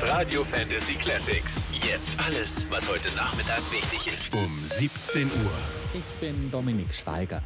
Radio Fantasy Classics. Jetzt alles, was heute Nachmittag wichtig ist. Um 17 Uhr. Ich bin Dominik Schweiger.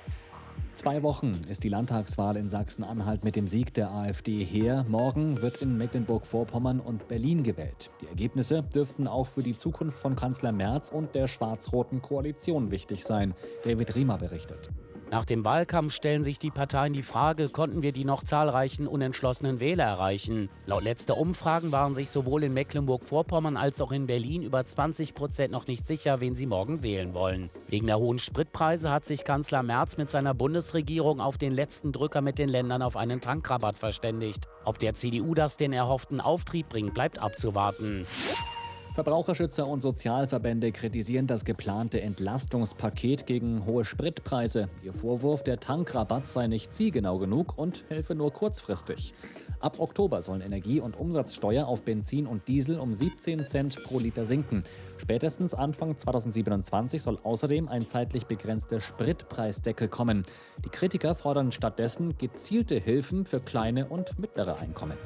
2 Wochen ist die Landtagswahl in Sachsen-Anhalt mit dem Sieg der AfD her. Morgen wird in Mecklenburg-Vorpommern und Berlin gewählt. Die Ergebnisse dürften auch für die Zukunft von Kanzler Merz und der schwarz-roten Koalition wichtig sein. David Riemer berichtet. Nach dem Wahlkampf stellen sich die Parteien die Frage, konnten wir die noch zahlreichen unentschlossenen Wähler erreichen? Laut letzter Umfragen waren sich sowohl in Mecklenburg-Vorpommern als auch in Berlin über 20% noch nicht sicher, wen sie morgen wählen wollen. Wegen der hohen Spritpreise hat sich Kanzler Merz mit seiner Bundesregierung auf den letzten Drücker mit den Ländern auf einen Tankrabatt verständigt. Ob der CDU das den erhofften Auftrieb bringt, bleibt abzuwarten. Verbraucherschützer und Sozialverbände kritisieren das geplante Entlastungspaket gegen hohe Spritpreise. Ihr Vorwurf, der Tankrabatt sei nicht zielgenau genug und helfe nur kurzfristig. Ab Oktober sollen Energie- und Umsatzsteuer auf Benzin und Diesel um 17 Cent pro Liter sinken. Spätestens Anfang 2027 soll außerdem ein zeitlich begrenzter Spritpreisdeckel kommen. Die Kritiker fordern stattdessen gezielte Hilfen für kleine und mittlere Einkommen.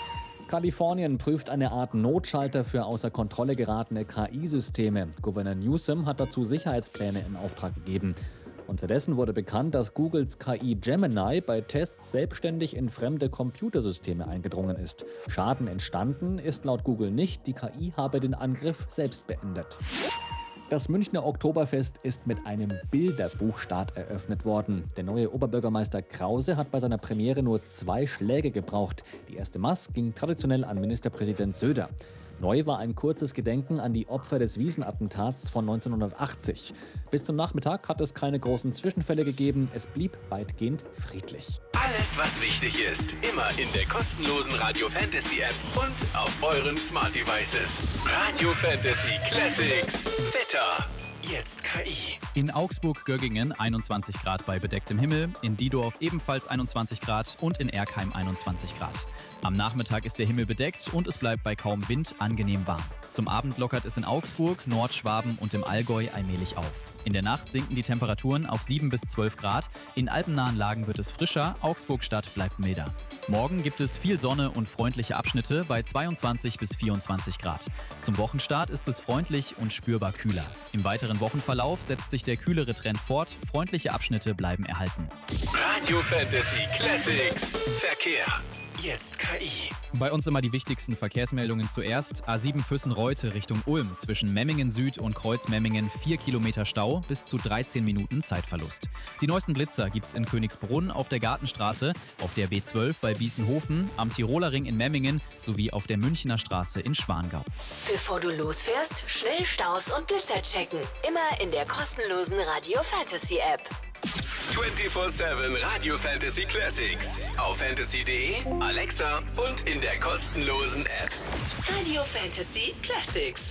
Kalifornien prüft eine Art Notschalter für außer Kontrolle geratene KI-Systeme. Gouverneur Newsom hat dazu Sicherheitspläne in Auftrag gegeben. Unterdessen wurde bekannt, dass Googles KI Gemini bei Tests selbstständig in fremde Computersysteme eingedrungen ist. Schaden entstanden ist laut Google nicht. Die KI habe den Angriff selbst beendet. Das Münchner Oktoberfest ist mit einem Bilderbuchstart eröffnet worden. Der neue Oberbürgermeister Krause hat bei seiner Premiere nur 2 Schläge gebraucht. Die erste Maß ging traditionell an Ministerpräsident Söder. Neu war ein kurzes Gedenken an die Opfer des Wiesenattentats von 1980. Bis zum Nachmittag hat es keine großen Zwischenfälle gegeben. Es blieb weitgehend friedlich. Alles, was wichtig ist, immer in der kostenlosen Radio Fantasy App und auf euren Smart Devices. Radio Fantasy Classics. Wetter. Jetzt KI. In Augsburg-Göggingen 21 Grad bei bedecktem Himmel, in Diedorf ebenfalls 21 Grad und in Erkheim 21 Grad. Am Nachmittag ist der Himmel bedeckt und es bleibt bei kaum Wind angenehm warm. Zum Abend lockert es in Augsburg, Nordschwaben und im Allgäu allmählich auf. In der Nacht sinken die Temperaturen auf 7 bis 12 Grad. In alpennahen Lagen wird es frischer, Augsburg-Stadt bleibt milder. Morgen gibt es viel Sonne und freundliche Abschnitte bei 22 bis 24 Grad. Zum Wochenstart ist es freundlich und spürbar kühler. Im weiteren Wochenverlauf setzt sich der kühlere Trend fort, freundliche Abschnitte bleiben erhalten. Radio Fantasy Classics. Verkehr. Jetzt KI. Bei uns immer die wichtigsten Verkehrsmeldungen zuerst. A7 Füssen-Reute Richtung Ulm. Zwischen Memmingen Süd und Kreuz-Memmingen 4 Kilometer Stau, bis zu 13 Minuten Zeitverlust. Die neuesten Blitzer gibt's in Königsbrunn, auf der Gartenstraße, auf der B12 bei Biesenhofen, am Tiroler Ring in Memmingen sowie auf der Münchner Straße in Schwangau. Bevor du losfährst, schnell Staus und Blitzer checken. Immer in der kostenlosen Radio Fantasy App. 24/7 Radio Fantasy Classics. Auf fantasy.de, Alexa und in der kostenlosen App. Radio Fantasy Classics.